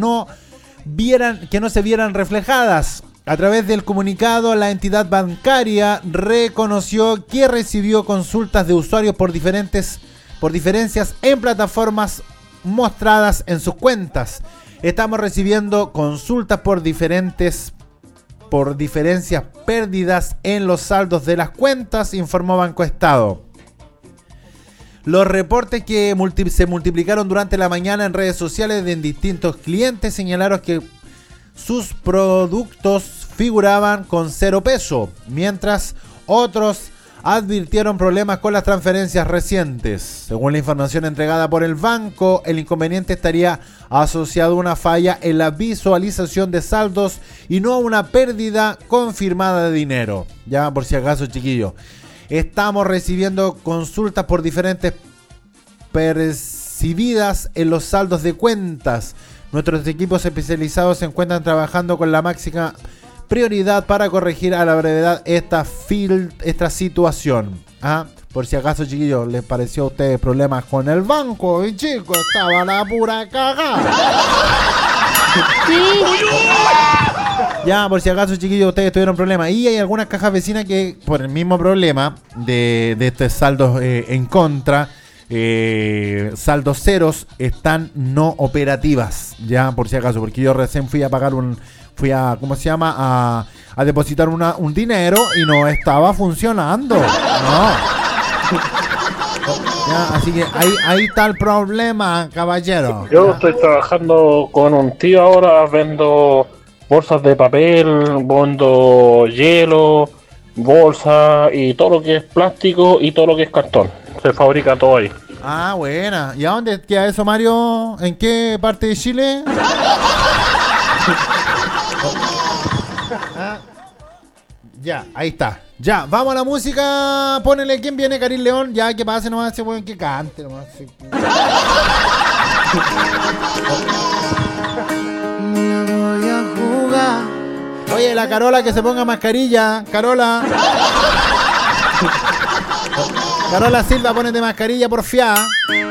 no se vieran reflejadas. A través del comunicado, la entidad bancaria reconoció que recibió consultas de usuarios por diferencias en plataformas mostradas en sus cuentas. Estamos recibiendo consultas por diferencias pérdidas en los saldos de las cuentas, informó Banco Estado. Los reportes que se multiplicaron durante la mañana en redes sociales de distintos clientes señalaron que sus productos figuraban con 0 peso, mientras otros advirtieron problemas con las transferencias recientes. Según la información entregada por el banco, el inconveniente estaría asociado a una falla en la visualización de saldos y no a una pérdida confirmada de dinero. Ya por si acaso, chiquillos. Estamos recibiendo consultas por diferentes percibidas en los saldos de cuentas. Nuestros equipos especializados se encuentran trabajando con la máxima prioridad para corregir a la brevedad esta situación. Por si acaso, chiquillos, les pareció a ustedes problemas con el banco, y chicos, estaba la pura cagada. Ya, por si acaso, chiquillos, ustedes tuvieron problemas. Y hay algunas cajas vecinas que, por el mismo problema de estos saldos en contra, saldos ceros, están no operativas. Ya, por si acaso, porque yo recién fui a pagar a depositar un dinero y no estaba funcionando. No. Ya, así que ahí está el problema, caballero. Yo estoy trabajando con un tío ahora, vendo bolsas de papel, vendo hielo, bolsas y todo lo que es plástico y todo lo que es cartón. Se fabrica todo ahí. Ah, buena. ¿Y a dónde queda eso, Mario? ¿En qué parte de Chile? Ya, ahí está. Ya, vamos a la música. Ponele quién viene, Karim León. Ya, que pase nomás ese weón que cante nomás. Me voy a jugar. Oye, la Carola que se ponga mascarilla. Carola. Carola Silva, ponete mascarilla, porfía.